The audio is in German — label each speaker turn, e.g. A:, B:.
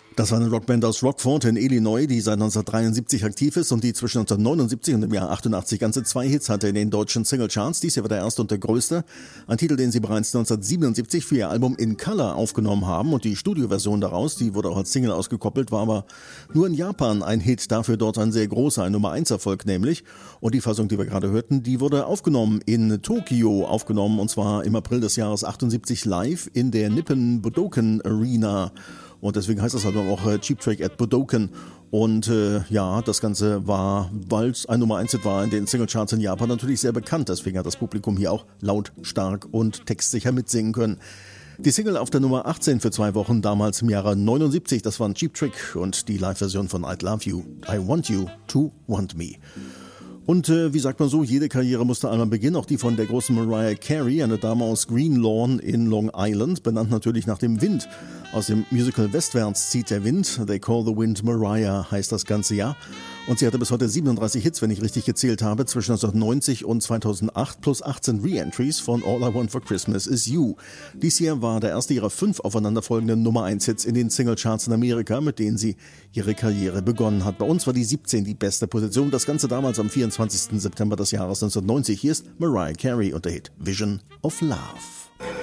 A: Das war eine Rockband aus Rockford in Illinois, die seit 1973 aktiv ist und die zwischen 1979 und dem Jahr 88 ganze 2 Hits hatte in den deutschen Singlecharts. Dies hier war der erste und der größte. Ein Titel, den sie bereits 1977 für ihr Album In Color aufgenommen haben, und die Studioversion daraus, die wurde auch als Single ausgekoppelt, war aber nur in Japan ein Hit, dafür dort ein sehr großer, ein Nummer-1-Erfolg nämlich. Und die Fassung, die wir gerade hörten, die wurde aufgenommen in Tokio, und zwar im April des Jahres 78 live in der Nippon Budokan Arena. Und deswegen heißt das Album auch Cheap Trick at Budokan. Und das Ganze war, weil es ein Nummer 1 Hit war in den Singlecharts in Japan, natürlich sehr bekannt. Deswegen hat das Publikum hier auch laut, stark und textsicher mitsingen können. Die Single auf der Nummer 18 für 2 Wochen, damals im Jahre 79, das war ein Cheap Trick und die Live-Version von I'd Love You, I Want You to Want Me. Und wie sagt man so, jede Karriere musste einmal beginnen, auch die von der großen Mariah Carey, eine Dame aus Green Lawn in Long Island, benannt natürlich nach dem Wind. Aus dem Musical Westwärts zieht der Wind, They Call the Wind Mariah heißt das ganze Jahr. Und sie hatte bis heute 37 Hits, wenn ich richtig gezählt habe, zwischen 1990 und 2008 plus 18 Re-Entries von All I Want for Christmas Is You. Dies hier war der erste ihrer 5 aufeinanderfolgenden Nummer 1 Hits in den Singlecharts in Amerika, mit denen sie ihre Karriere begonnen hat. Bei uns war die 17 die beste Position, das Ganze damals am 24. September des Jahres 1990. Hier ist Mariah Carey und der Hit Vision of Love.